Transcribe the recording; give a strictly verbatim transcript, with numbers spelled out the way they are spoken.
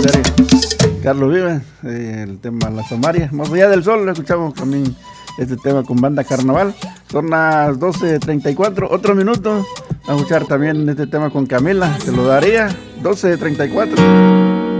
serie Carlos Vives, eh, el tema La Samaria. Más allá del sol, escuchamos también este tema con Banda Carnaval. Son las doce treinta y cuatro, otro minuto. Vamos a escuchar también este tema con Camila, se lo daría, doce treinta y cuatro.